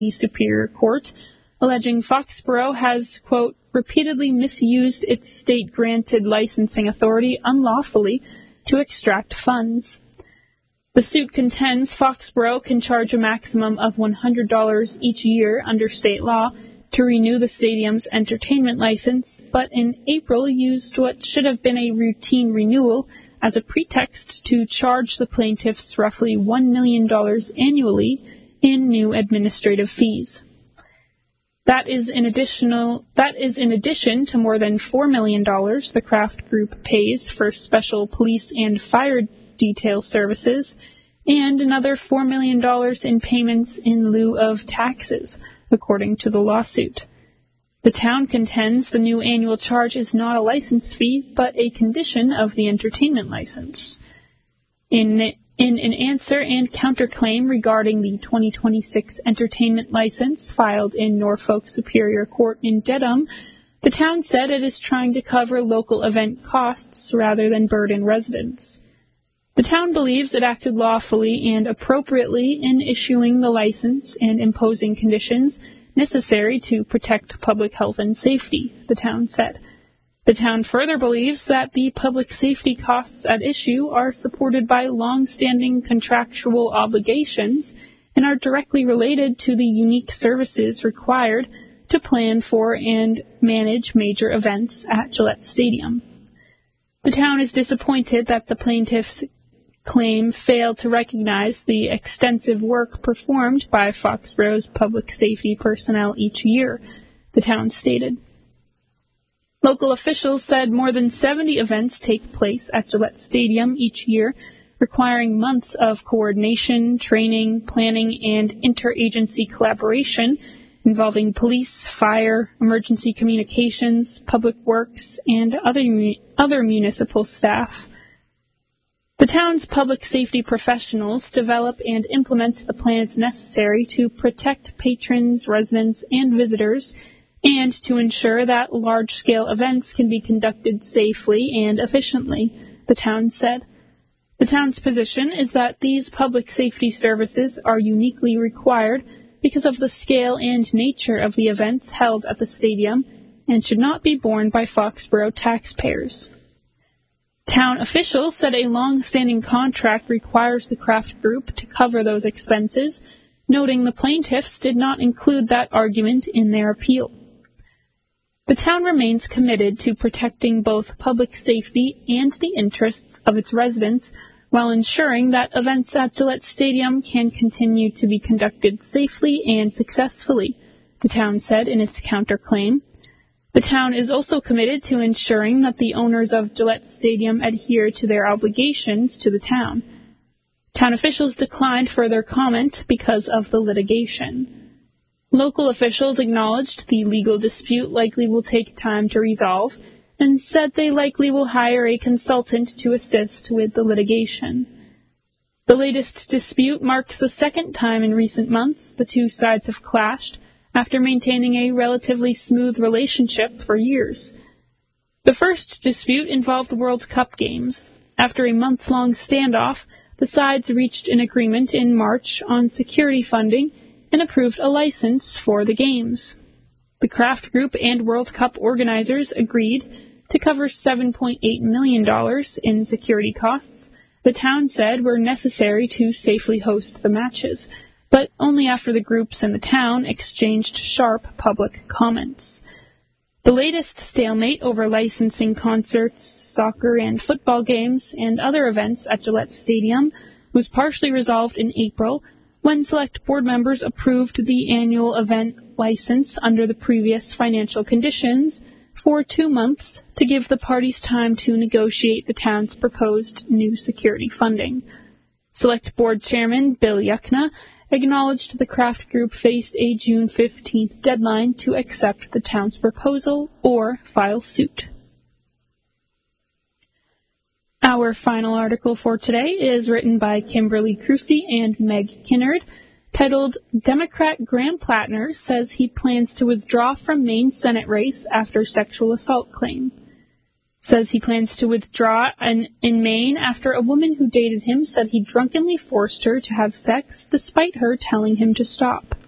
Superior Court, alleging Foxborough has, quote, repeatedly misused its state-granted licensing authority unlawfully to extract funds. The suit contends Foxborough can charge a maximum of $100 each year under state law to renew the stadium's entertainment license, but in April used what should have been a routine renewal as a pretext to charge the plaintiffs roughly $1 million annually in new administrative fees. That is in addition to more than $4 million the Kraft Group pays for special police and fire detail services, and another $4 million in payments in lieu of taxes, according to the lawsuit. The town contends the new annual charge is not a license fee, but a condition of the entertainment license. In an answer and counterclaim regarding the 2026 entertainment license filed in Norfolk Superior Court in Dedham, the town said it is trying to cover local event costs rather than burden residents. The town believes it acted lawfully and appropriately in issuing the license and imposing conditions necessary to protect public health and safety, the town said. The town further believes that the public safety costs at issue are supported by long-standing contractual obligations and are directly related to the unique services required to plan for and manage major events at Gillette Stadium. The town is disappointed that the plaintiffs' claim failed to recognize the extensive work performed by Foxborough's public safety personnel each year, the town stated. Local officials said more than 70 events take place at Gillette Stadium each year, requiring months of coordination, training, planning, and interagency collaboration involving police, fire, emergency communications, public works, and other municipal staff. The town's public safety professionals develop and implement the plans necessary to protect patrons, residents, and visitors, and to ensure that large-scale events can be conducted safely and efficiently, the town said. The town's position is that these public safety services are uniquely required because of the scale and nature of the events held at the stadium and should not be borne by Foxborough taxpayers. Town officials said a long-standing contract requires the Kraft Group to cover those expenses, noting the plaintiffs did not include that argument in their appeal. The town remains committed to protecting both public safety and the interests of its residents while ensuring that events at Gillette Stadium can continue to be conducted safely and successfully, the town said in its counterclaim. The town is also committed to ensuring that the owners of Gillette Stadium adhere to their obligations to the town. Town officials declined further comment because of the litigation. Local officials acknowledged the legal dispute likely will take time to resolve and said they likely will hire a consultant to assist with the litigation. The latest dispute marks the second time in recent months the two sides have clashed, after maintaining a relatively smooth relationship for years. The first dispute involved the World Cup games. After a months-long standoff, the sides reached an agreement in March on security funding and approved a license for the games. The Kraft Group and World Cup organizers agreed to cover $7.8 million in security costs the town said were necessary to safely host the matches, but only after the groups and the town exchanged sharp public comments. The latest stalemate over licensing concerts, soccer and football games, and other events at Gillette Stadium was partially resolved in April when select board members approved the annual event license under the previous financial conditions for 2 months to give the parties time to negotiate the town's proposed new security funding. Select Board Chairman Bill Yuckna acknowledged the Kraft Group faced a June 15th deadline to accept the town's proposal or file suit. Our final article for today is written by Kimberly Crucy and Meg Kinnard, titled Democrat Graham Plattner Says He Plans to Withdraw from Maine Senate Race After Sexual Assault Claim. Says he plans to withdraw in Maine after a woman who dated him said he drunkenly forced her to have sex despite her telling him to stop.